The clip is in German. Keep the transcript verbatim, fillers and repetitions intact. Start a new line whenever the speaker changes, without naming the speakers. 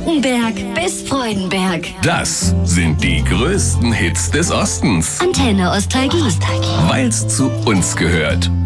Frankenberg bis Freudenberg.
Das sind die größten Hits des Ostens.
Antenne Ostalgie.
Weil's zu uns gehört.